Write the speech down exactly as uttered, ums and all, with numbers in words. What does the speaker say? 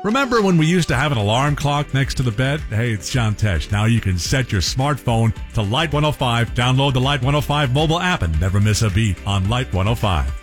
Remember when we used to have an alarm clock next to the bed? Hey, it's John Tesh. Now you can set your smartphone to Light one oh five, download the Light one oh five mobile app, and never miss a beat on Light one oh five.